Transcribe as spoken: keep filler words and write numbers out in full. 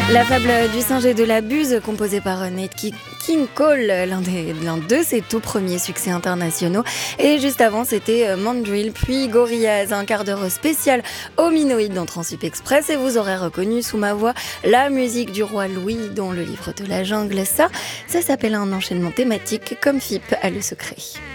La fable du singe et de la buse, composée par Nate King Cole, l'un, des, l'un de ses tout premiers succès internationaux. Et juste avant, c'était Mandrill, puis Gorillaz, un quart d'heure spécial hominoïde dans Transsup Express. Et vous aurez reconnu sous ma voix la musique du roi Louis dans le livre de la jungle. Ça, ça s'appelle un enchaînement thématique comme F I P a le secret.